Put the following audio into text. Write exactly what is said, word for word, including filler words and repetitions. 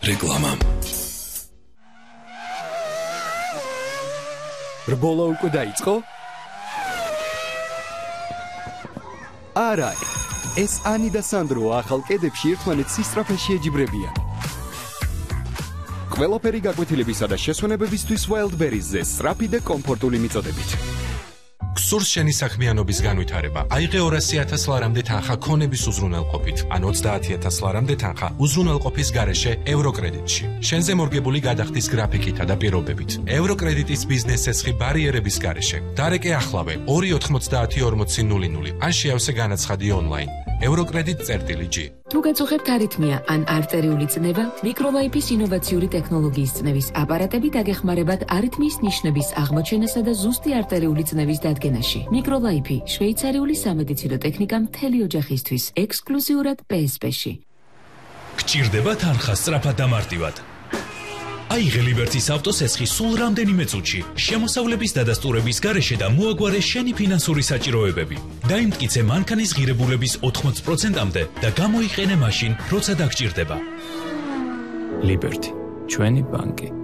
რეკლამა. რბოლა უკვე დაიწყო? არა, ეს ანი და სანდრო ახალ კედებში ერთმანეთს სისწრაფეში ეჯიბრებიან. ყველაფერი გაკვეთილებისა და შესვენებებისთვის Wildberries-ზე სწრაფი და კომფორტული მიწოდებით. გსურს შენი საქმიანობის განვითარება. აიღე ორასი ათას ლარამდე თანხა ქონების უზრუნველყოფით, ან ოცდაათი ათას ლარამდე თანხა უზრუნველყოფის გარეშე ევროკრედიტში. შენზე მორგებული გადახდის გრაფიკითა და პირობებით. ევროკრედიტის ბიზნეს ცეცხლი ბარიერების გარეშე. დარეკე ახლავე ორი ოთხმოცდაათი ორმოცი ნული ნული. ან შეავსე განაცხადი ონლაინ. ევროკრედიტ წერტილი ჯი. თუ გაწუხებთ არითმია ან არტერიული წნევა, მიკროლაიფის ინოვაციური ტექნოლოგიის წნევის აპარატები დაგეხმარებათ არითმიის ნიშნების აღმოჩენასა და ზუსტი არტერიული წნევის დადგენაში. მიკროლაიფი შვეიცარიული სამედიცინო ტექნიკა მთელი ოჯახისთვის, ექსკლუზიურად პე ეს პე-ში. გჭირდება თანხა სწრაფად და მარტივად. აიღე ლიბერტის ავტოსესხი სულ რამდენიმე წუთში, შემოსავლების დადასტურების გარეშე და მოაგვარე შენი ფინანსური საჭიროებები. დაიმტკიცე მანქანის ღირებულების ოთხმოცი პროცენტამდე და გამოიყენე მაშინ, როცა დაგჭირდება. ლიბერტი, ჩვენი ბანკი.